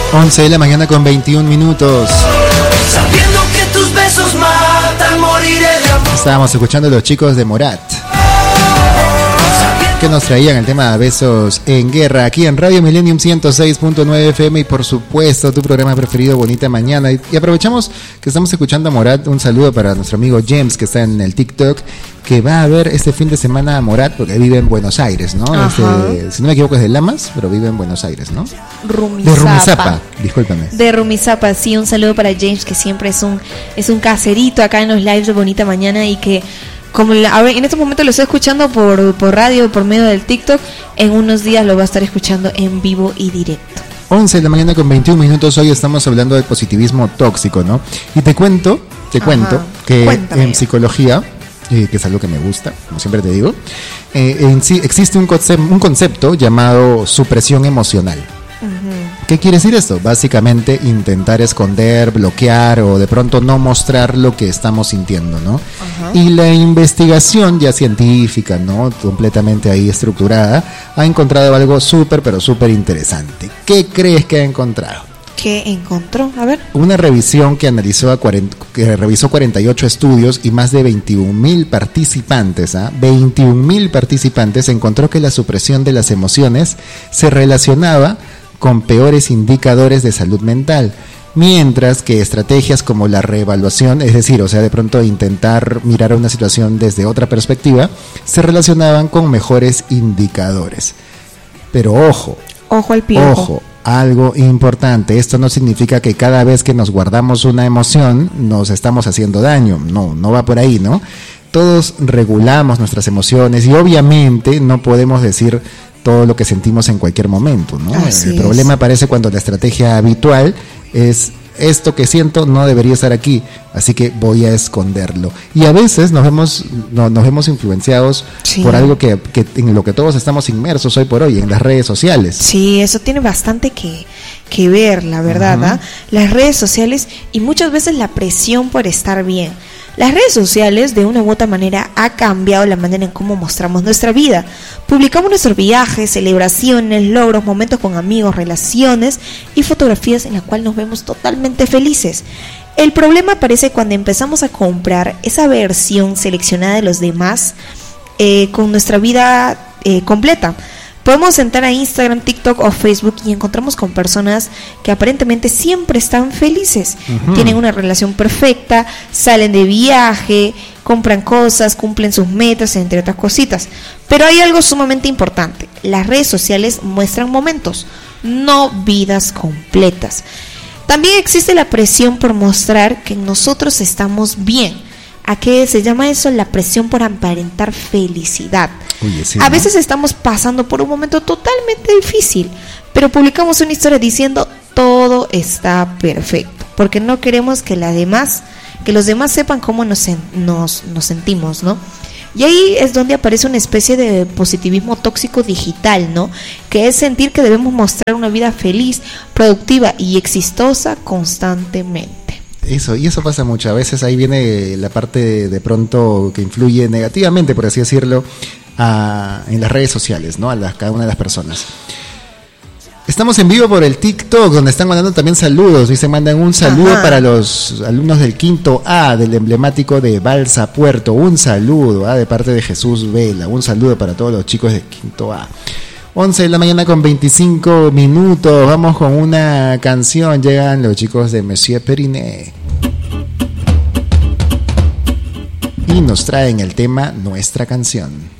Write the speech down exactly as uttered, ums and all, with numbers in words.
once de la mañana con veintiún minutos. Sabiendo que tus besos matan, moriré de amor. Estábamos escuchando a los chicos de Morat, que nos traían el tema de Besos en Guerra, aquí en Radio Millennium ciento seis punto nueve F M y por supuesto tu programa preferido, Bonita Mañana. Y, y aprovechamos que estamos escuchando a Morat. Un saludo para nuestro amigo James, que está en el TikTok, que va a ver este fin de semana a Morat, porque vive en Buenos Aires, ¿no? Este, si no me equivoco es de Lamas, pero vive en Buenos Aires, ¿no? Rumisapa. De Rumisapa, discúlpame. De Rumisapa, sí, un saludo para James, que siempre es un, es un caserito acá en los lives de Bonita Mañana y que... Como la, a ver, en este momento lo estoy escuchando por, por radio, por medio del TikTok, en unos días lo va a estar escuchando en vivo y directo. once de la mañana con veintiún minutos, hoy estamos hablando del positivismo tóxico, ¿no? Y te cuento, te Ajá. cuento que Cuéntame. en psicología, eh, que es algo que me gusta, como siempre te digo, eh, en sí existe un concepto, un concepto llamado supresión emocional. Uh-huh. ¿Qué quiere decir esto? Básicamente intentar esconder, bloquear o de pronto no mostrar lo que estamos sintiendo, ¿no? Uh-huh. Y la investigación ya científica, ¿no? Completamente ahí estructurada, ha encontrado algo súper, pero súper interesante. ¿Qué crees que ha encontrado? ¿Qué encontró? A ver. Una revisión que analizó a cuarenta, que revisó cuarenta y ocho estudios y más de veintiún mil participantes, ¿ah? ¿eh? veintiún mil participantes, encontró que la supresión de las emociones se relacionaba con peores indicadores de salud mental, mientras que estrategias como la reevaluación, es decir, o sea, de pronto intentar mirar una situación desde otra perspectiva, se relacionaban con mejores indicadores. Pero ojo, ojo al piojo. Ojo, algo importante, esto no significa que cada vez que nos guardamos una emoción nos estamos haciendo daño, no, no va por ahí, ¿no? Todos regulamos nuestras emociones y obviamente no podemos decir todo lo que sentimos en cualquier momento, ¿no? Así El es. problema aparece cuando la estrategia habitual es: esto que siento no debería estar aquí, así que voy a esconderlo. Y a veces nos vemos, no, nos vemos influenciados sí. por algo que, que en lo que todos estamos inmersos hoy por hoy, en las redes sociales. Sí, eso tiene bastante que, que ver, la verdad, uh-huh. ¿eh? Las redes sociales y muchas veces la presión por estar bien. Las redes sociales, de una u otra manera, ha cambiado la manera en cómo mostramos nuestra vida. Publicamos nuestros viajes, celebraciones, logros, momentos con amigos, relaciones y fotografías en las cuales nos vemos totalmente felices. El problema aparece cuando empezamos a comprar esa versión seleccionada de los demás eh, con nuestra vida eh, completa. Podemos entrar a Instagram, TikTok o Facebook y encontramos con personas que aparentemente siempre están felices. Uh-huh. Tienen una relación perfecta, salen de viaje, compran cosas, cumplen sus metas, entre otras cositas. Pero hay algo sumamente importante. Las redes sociales muestran momentos, no vidas completas. También existe la presión por mostrar que nosotros estamos bien. ¿A qué se llama eso? La presión por aparentar felicidad. Oye, sí, a ¿no? veces estamos pasando por un momento totalmente difícil, pero publicamos una historia diciendo todo está perfecto, porque no queremos que la demás, que los demás sepan cómo nos, nos, nos sentimos, ¿no? Y ahí es donde aparece una especie de positivismo tóxico digital, ¿no? Que es sentir que debemos mostrar una vida feliz, productiva y exitosa constantemente. Eso, y eso pasa mucho. A veces ahí viene la parte de, de pronto que influye negativamente, por así decirlo, a, en las redes sociales, ¿no? A las, cada una de las personas. Estamos en vivo por el TikTok, donde están mandando también saludos. Dicen, mandan un saludo Ajá. para los alumnos del quinto A, del emblemático de Balsa Puerto. Un saludo, ¿ah? de parte de Jesús Vela. Un saludo para todos los chicos del quinto A. once de la mañana con veinticinco minutos. Vamos con una canción. Llegan los chicos de Monsieur Periné y nos traen el tema Nuestra Canción.